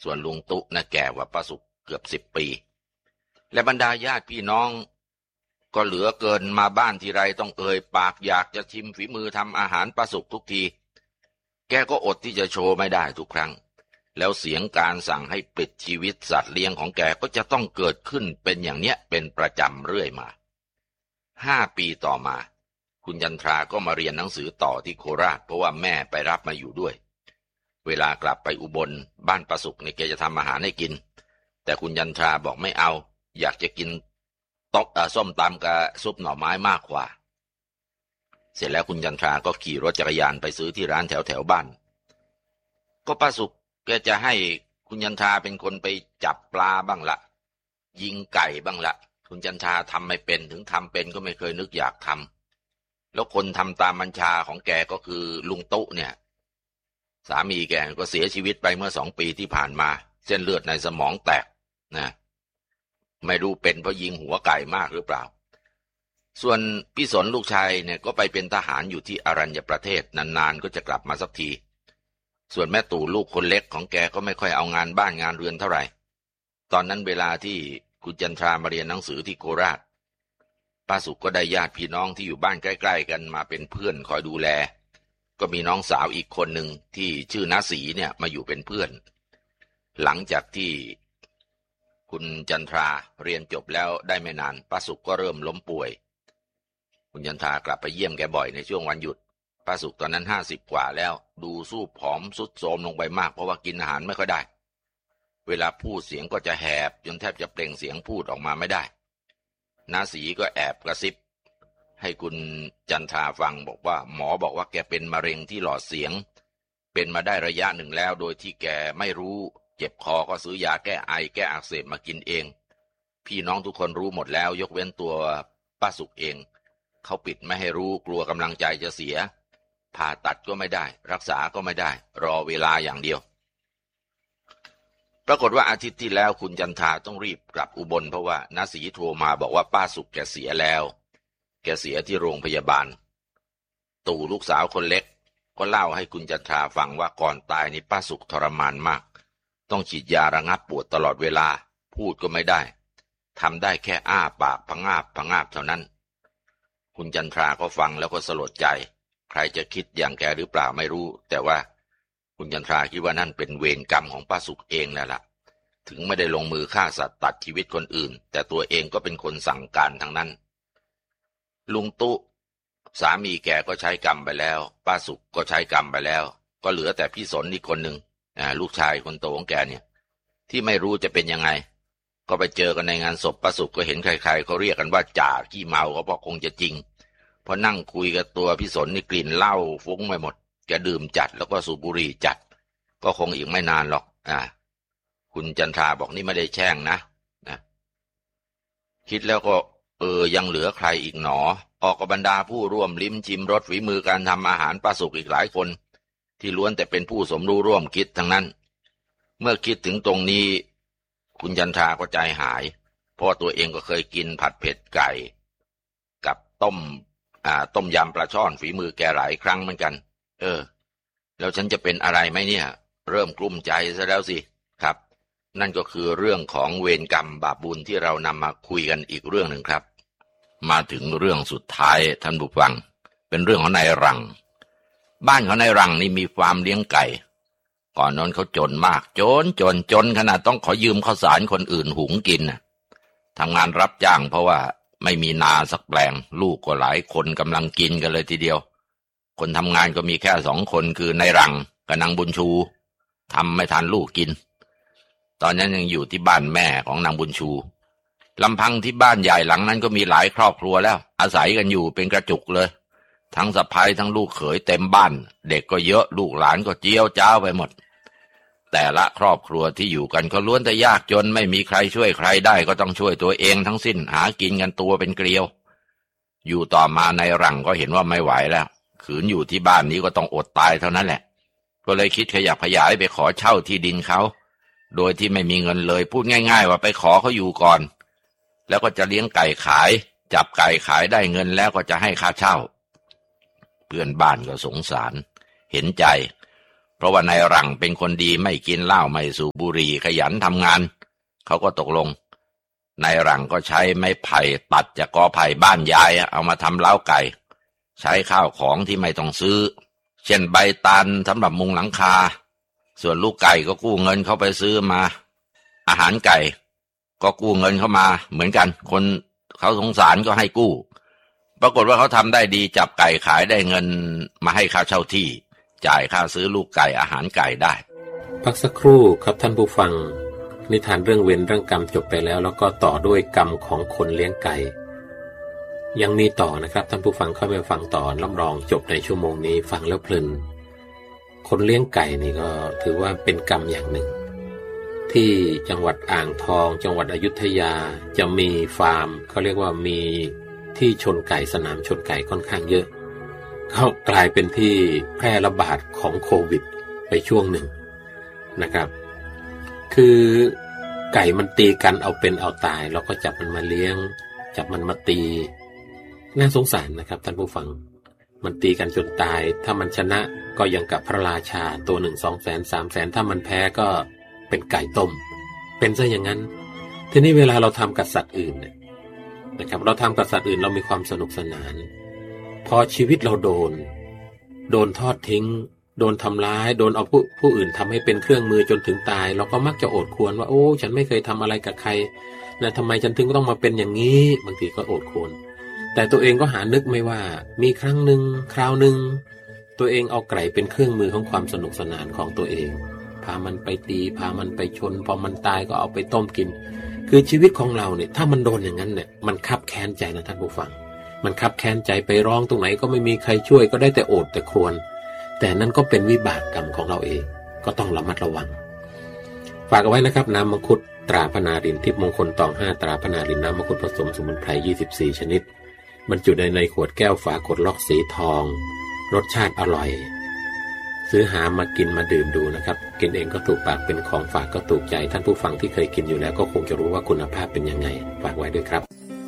ส่วนลุงตุ๊น่ะแก่กว่าป้าสุกเกือบ10 ปีและบรรดาญาติพี่น้องก็เหลือเกินมาบ้านทีไรต้องเอ่ยปากอยากจะชิมฝีมือทำอาหารป้าสุกทุกทีแกก็อดที่จะโชว์ไม่ได้ทุกครั้งแล้วเสียงการสั่งให้ปิดชีวิตสัตว์เลี้ยงของแกก็จะต้องเกิดขึ้นเป็นอย่างเนี้ยเป็นประจำเรื่อยมา5 ปีต่อมาคุณจันทราก็มาเรียนหนังสือต่อที่โคราชเพราะว่าแม่ไปรับมาอยู่ด้วยเวลากลับไปอุบลบ้านป้าสุกเนี่ยแกจะทำอาหารให้กินแต่คุณจันทราบอกไม่เอาอยากจะกินส้มตำกับซุปหน่อไม้มากกว่าเสร็จแล้วคุณจันทราก็ขี่รถจักรยานไปซื้อที่ร้านแถวบ้านก็ป้าสุกแกจะให้คุณจันทราเป็นคนไปจับปลาบ้างละยิงไก่บ้างละคุณจันทราทำไม่เป็นถึงทำเป็นก็ไม่เคยนึกอยากทำแล้วคนทำตามบัญชาของแกก็คือลุงตุ๊เนี่ยสามีแกก็เสียชีวิตไปเมื่อ2 ปีที่ผ่านมาเส้นเลือดในสมองแตกนะไม่รู้เป็นเพราะยิงหัวไก่มากหรือเปล่าส่วนพี่สนลูกชายเนี่ยก็ไปเป็นทหารอยู่ที่อรัญญประเทศนานๆก็จะกลับมาสักทีส่วนแม่ตู่ลูกคนเล็กของแกก็ไม่ค่อยเอางานบ้านงานเรือนเท่าไหร่ตอนนั้นเวลาที่คุณจันทรามาเรียนหนังสือที่โคราชป้าสุกก็ได้ญาติพี่น้องที่อยู่บ้านใกล้ๆกันมาเป็นเพื่อนคอยดูแลก็มีน้องสาวอีกคนหนึ่งที่ชื่อณศรีเนี่ยมาอยู่เป็นเพื่อนหลังจากที่คุณจันทราเรียนจบแล้วได้ไม่นานป้าสุกก็เริ่มล้มป่วยคุณจันทรากลับไปเยี่ยมแกบ่อยในช่วงวันหยุดป้าสุกตอนนั้น50 กว่าแล้วดูสู้ผอมทรุดโทรมลงไปมากเพราะว่ากินอาหารไม่ค่อยได้เวลาพูดเสียงก็จะแหบจนแทบจะเปล่งเสียงพูดออกมาไม่ได้น้าศรีก็แอบกระซิบให้คุณจันทราฟังบอกว่าหมอบอกว่าแกเป็นมะเร็งที่หลอดเสียงเป็นมาได้ระยะหนึ่งแล้วโดยที่แกไม่รู้เจ็บคอก็ซื้อยาแก้ไอแก้อักเสบมากินเองพี่น้องทุกคนรู้หมดแล้วยกเว้นตัวป้าสุกเองเขาปิดไม่ให้รู้กลัวกำลังใจจะเสียผ่าตัดก็ไม่ได้รักษาก็ไม่ได้รอเวลาอย่างเดียวปรากฏว่าอาทิตย์ที่แล้วคุณจันทราต้องรีบกลับอุบลเพราะว่าน้าศรีโทรมาบอกว่าป้าสุกแกเสียแล้วแกเสียที่โรงพยาบาลตู่ลูกสาวคนเล็กก็เล่าให้คุณจันทราฟังว่าก่อนตายนี่ป้าสุกทรมานมากต้องฉีดยาระงับปวดตลอดเวลาพูดก็ไม่ได้ทำได้แค่อ้าปากพะงาบพะงาบเท่านั้นคุณจันทราก็ฟังแล้วก็สลดใจใครจะคิดอย่างแกหรือเปล่าไม่รู้แต่ว่าคุณจันทราคิดว่านั่นเป็นเวรกรรมของป้าสุกเองแล้วล่ะถึงไม่ได้ลงมือฆ่าสัตว์ตัดชีวิตคนอื่นแต่ตัวเองก็เป็นคนสั่งการทั้งนั้นลุงตุ๊สามีแกก็ใช้กรรมไปแล้วป้าสุกก็ใช้กรรมไปแล้วก็เหลือแต่พี่สนอีกคนหนึ่งลูกชายคนโตของแกเนี่ยที่ไม่รู้จะเป็นยังไงก็ไปเจอกันในงานศพป้าสุกก็เห็นใครๆเขาเรียกกันว่าจ่าขี้เมาก็เพราะคงจะจริงพอนั่งคุยกับตัวพี่สนนี่กลิ่นเหล้าฟุ้งไปหมดแกดื่มจัดแล้วก็สูบบุหรี่จัดก็คงอีกไม่นานหรอกคุณจันทราบอกนี่ไม่ได้แช่งนะคิดแล้วก็ยังเหลือใครอีกหนอออกกับบรรดาผู้ร่วมลิ้มชิมรสฝีมือการทำอาหารป้าสุกอีกหลายคนที่ล้วนแต่เป็นผู้สมรู้ร่วมคิดทั้งนั้นเมื่อคิดถึงตรงนี้คุณจันทราก็ใจหายเพราะตัวเองก็เคยกินผัดเผ็ดไก่กับต้มยำปลาช่อนฝีมือแกหลายครั้งเหมือนกันแล้วฉันจะเป็นอะไรไหมเนี่ยเริ่มกลุ้มใจซะแล้วสิครับนั่นก็คือเรื่องของเวรกรรมบาปบุญที่เรานำมาคุยกันอีกเรื่องหนึ่งครับมาถึงเรื่องสุดท้ายท่านผู้ฟังเป็นเรื่องของนายรังบ้านของนายรังนี่มีฟาร์มเลี้ยงไก่ก่อนนั้นเขาจนมากจนขนาดต้องขอยืมข้าวสารคนอื่นหุงกินทำงานรับจ้างเพราะว่าไม่มีนาสักแปลงลูกก็หลายคนกำลังกินกันเลยทีเดียวคนทำงานก็มีแค่2 คนคือนายรังกับนางบุญชูทำไม่ทันลูกกินตอนนั้นยังอยู่ที่บ้านแม่ของนางบุญชูลำพังที่บ้านใหญ่หลังนั้นก็มีหลายครอบครัวแล้วอาศัยกันอยู่เป็นกระจุกเลยทั้งสะใภ้ทั้งลูกเขยเต็มบ้านเด็กก็เยอะลูกหลานก็เจียวจ้าวไปหมดแต่ละครอบครัวที่อยู่กันก็ล้วนแต่ยากจนไม่มีใครช่วยใครได้ก็ต้องช่วยตัวเองทั้งสิ้นหากินกันตัวเป็นเกลียวอยู่ต่อมาในรังก็เห็นว่าไม่ไหวแล้วขืนอยู่ที่บ้านนี้ก็ต้องอดตายเท่านั้นแหละก็เลยคิดขยับขยายไปขอเช่าที่ดินเขาโดยที่ไม่มีเงินเลยพูดง่ายๆว่าไปขอเขาอยู่ก่อนแล้วก็จะเลี้ยงไก่ขายจับไก่ขายได้เงินแล้วก็จะให้ค่าเช่าเพื่อนบ้านก็สงสารเห็นใจราะว่านายหลังเป็นคนดีไม่กินเหล้าไม่สูบบุหรี่ขยันทำงานเขาก็ตกลงนายหลังก็ใช้ไม้ไผ่ตัดจากกอไผ่บ้านยายเอามาทำเล้าไก่ใช้ข้าวของที่ไม่ต้องซื้อเช่นใบตาลสำหรับมุงหลังคาส่วนลูกไก่ก็กู้เงินเขาไปซื้อมาอาหารไก่ก็กู้เงินเข้ามาเหมือนกันคนเขาสงสารก็ให้กู้ปรากฏว่าเขาทำได้ดีจับไก่ขายได้เงินมาให้ค่าเช่าที่จ่ายค่าซื้อลูกไก่อาหารไก่ได้พักสักครู่ครับท่านผู้ฟังนิทานเรื่องเวรเรื่องกรรมจบไปแล้วก็ต่อด้วยกรรมของคนเลี้ยงไก่ยังมีต่อนะครับท่านผู้ฟังเข้าไปฟังต่อรับรองจบในชั่วโมงนี้ฟังแล้วเพลินคนเลี้ยงไก่นี่ก็ถือว่าเป็นกรรมอย่างหนึ่งที่จังหวัดอ่างทองจังหวัดอยุธยาจะมีฟาร์มเขาเรียกว่ามีที่ชนไก่สนามชนไก่ค่อนข้างเยอะเขากลายเป็นที่แพร่ระบาดของโควิดไปช่วงหนึ่งนะครับคือไก่มันตีกันเอาเป็นเอาตายแล้วก็จับมันมาเลี้ยงจับมันมาตีน่าสงสารนะครับท่านผู้ฟังมันตีกันจนตายถ้ามันชนะก็ยังกับพระราชาตัว1 2 แสน3 แสนถ้ามันแพ้ก็เป็นไก่ต้มเป็นซะอย่างนั้นทีนี้เวลาเราทำกับสัตว์อื่นเนี่ยนะครับเราทำกับสัตว์อื่นเรามีความสนุกสนานพอชีวิตเราโดนทอดทิ้งโดนทำร้ายโดนเอาผู้อื่นทำให้เป็นเครื่องมือจนถึงตายเราก็มักจะโอดครวญว่าโอ้ฉันไม่เคยทำอะไรกับใครนะทำไมฉันถึงต้องมาเป็นอย่างนี้บางทีก็โอดครวญแต่ตัวเองก็หานึกไม่ว่ามีครั้งหนึ่งคราวหนึ่งตัวเองเอาไก่เป็นเครื่องมือของความสนุกสนานของตัวเองพามันไปตีพามันไปชนพอมันตายก็เอาไปต้มกินคือชีวิตของเราเนี่ยถ้ามันโดนอย่างนั้นเนี่ยมันคับแค้นใจนะท่านผู้ฟังมันคับแค้นใจไปร้องตรงไหนก็ไม่มีใครช่วยก็ได้แต่โอดแต่ครวญแต่นั่นก็เป็นวิบากกรรมของเราเองก็ต้องระมัดระวังฝากเอาไว้นะครับน้ำมังคุดตราพนารินทิพย์มงคลตอง5ตราพนารินน้ำมังคุดผสมสมุนไพร24ชนิดบรรจุในขวดแก้วฝาขวดล็อกสีทองรสชาติอร่อยซื้อหามากินมาดื่มดูนะครับกินเองก็ถูกปากเป็นของฝากก็ถูกใจท่านผู้ฟังที่เคยกินอยู่แล้วก็คงจะรู้ว่าคุณภาพเป็นยังไงฝากไว้ด้วยครับ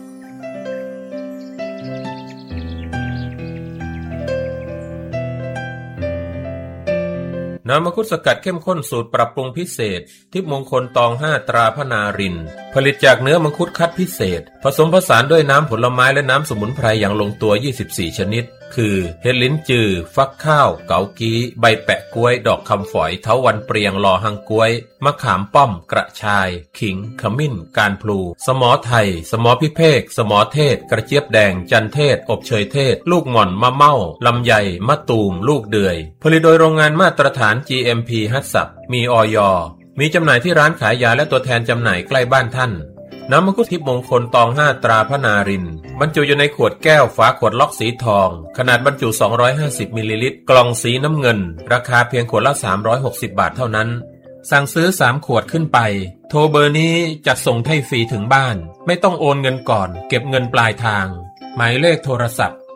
น้ำมังคุดสกัดเข้มข้นสูตรปรับปรุงพิเศษทิพย์มงคลตอง5ตราพนารินผลิตจากเนื้อมังคุดคัดพิเศษผสมผสานด้วยน้ำผลไม้และน้ำสมุนไพรอย่างลงตัว24ชนิดคือเห็ดลิ้นจือฟักข้าวเกากี้ใบแปะกล้วยดอกคำฝอยเถาวัลย์เปรียงลอหังกล้วยมะขามป้อมกระชายขิงขมิ้นการพลูสมอไทยสมอพิเภกสมอเทศกระเจี๊ยบแดงจันเทศอบเชยเทศลูกหม่อนมะเม่าลำไยมะตูมลูกเดือยผลิตโดยโรงงานมาตรฐาน GMP ฮัตสับมีอย.มีจำหน่ายที่ร้านขายยาและตัวแทนจำหน่ายใกล้บ้านท่านน้ำมังคุดทิพย์มงคลตอง5ตราพนารินบรรจุอยู่ในขวดแก้วฝาขวดล็อกสีทองขนาดบรรจุ250มิลลิลิตรกล่องสีน้ำเงินราคาเพียงขวดละ360บาทเท่านั้นสั่งซื้อ3ขวดขึ้นไปโทรเบอร์นี้จัดส่งให้ฟรีถึงบ้านไม่ต้องโอนเงินก่อนเก็บเงินปลายทางหมายเลขโทรศัพท์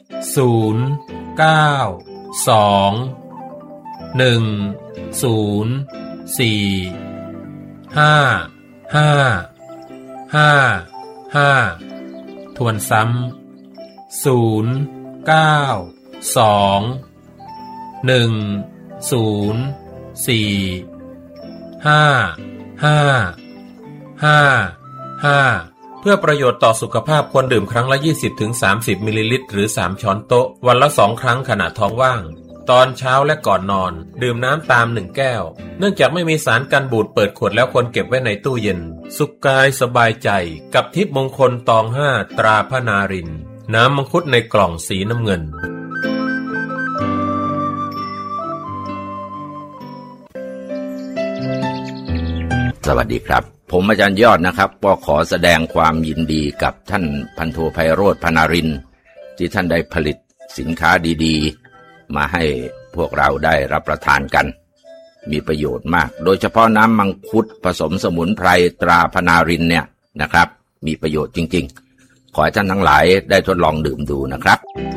092-104-5555ทวนซ้ำ092-104-5555เพื่อประโยชน์ต่อสุขภาพควรดื่มครั้งละ 20-30 มิลลิลิตรหรือ3ช้อนโต๊ะวันละ2ครั้งขณะท้องว่างตอนเช้าและก่อนนอนดื่มน้ำตาม1แก้วเนื่องจากไม่มีสารกันบูดเปิดขวดแล้วควรเก็บไว้ในตู้เย็นสุขกายสบายใจกับทิพย์มงคลตอง5ตราพนารินน้ำมังคุดในกล่องสีน้ำเงินสวัสดีครับผมอาจารย์ยอดนะครับก็ขอแสดงความยินดีกับท่านพันโทไพโรจน์พนารินที่ท่านได้ผลิตสินค้าดีๆมาให้พวกเราได้รับประทานกันมีประโยชน์มากโดยเฉพาะน้ำมังคุดผสมสมุนไพรตราพนารินเนี่ยนะครับมีประโยชน์จริงๆขอให้ท่านทั้งหลายได้ทดลองดื่มดูนะครับ